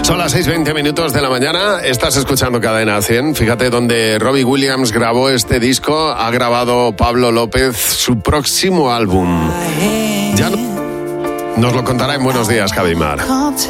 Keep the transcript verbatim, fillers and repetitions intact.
Son las seis veinte minutos de la mañana, estás escuchando Cadena cien. Fíjate donde Robbie Williams grabó este disco, ha grabado Pablo López su próximo álbum. Ya no... nos lo contará en Buenos Días, Javimar.